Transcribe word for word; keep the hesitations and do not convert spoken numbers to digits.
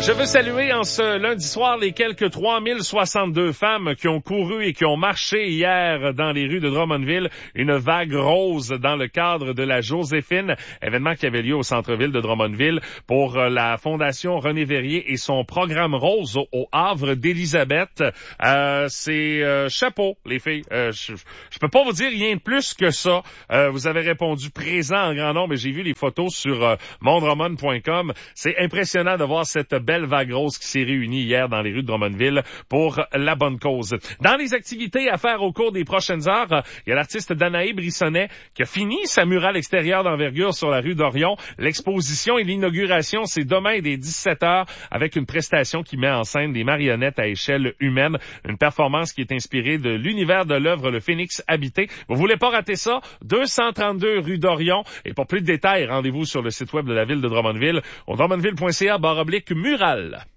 Je veux saluer en ce lundi soir les quelques trois mille soixante-deux femmes qui ont couru et qui ont marché hier dans les rues de Drummondville, une vague rose dans le cadre de la Joséphine, événement qui avait lieu au centre-ville de Drummondville pour la Fondation René Verrier et son programme rose au, au Havre d'Élisabeth. Euh, c'est euh, chapeau, les filles. Euh, je, je peux pas vous dire rien de plus que ça. Euh, vous avez répondu présent en grand nombre et j'ai vu les photos sur euh, mondrommond point com. C'est impressionnant de voir cette belle vague rose qui s'est réunie hier dans les rues de Drummondville pour la bonne cause. Dans les activités à faire au cours des prochaines heures, il y a l'artiste Danae Brissonnet qui a fini sa murale extérieure d'envergure sur la rue d'Orion. L'exposition et l'inauguration, c'est demain dès dix-sept heures avec une prestation qui met en scène des marionnettes à échelle humaine. Une performance qui est inspirée de l'univers de l'œuvre Le Phénix habité. Vous voulez pas rater ça? deux cent trente-deux rue d'Orion. Et pour plus de détails, rendez-vous sur le site web de la ville de Drummondville au drummondville point c a barre oblique mural.